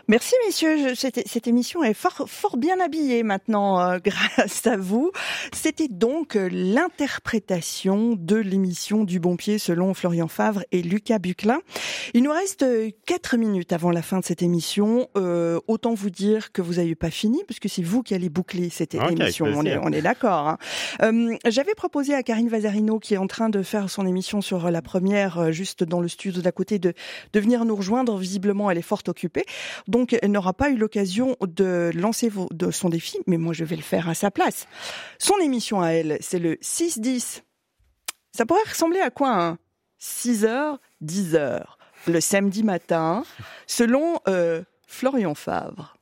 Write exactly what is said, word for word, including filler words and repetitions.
Merci messieurs, Je, cette, cette émission est fort, fort bien habillée maintenant euh, grâce à vous. C'était donc euh, l'interprétation de l'émission du Bon Pied selon Florian Favre et Lucas Buclin. Il nous reste euh, quatre minutes avant la fin de cette émission. Euh, autant vous dire que vous n'avez pas fini puisque c'est vous qui allez boucler cette okay, émission. On est, on est d'accord. Hein. Euh, j'avais proposé à Karine Vazarino, qui est en train de faire son émission sur la première, euh, juste dans le studio d'à côté, de, de venir nous rejoindre. Visiblement, elle est fort occupée. Donc, elle n'aura pas eu l'occasion de lancer vos, de son défi, mais moi, je vais le faire à sa place. Son émission à elle, c'est le six dix. Ça pourrait ressembler à quoi, hein? six heures, dix heures, le samedi matin, selon euh, Florian Favre.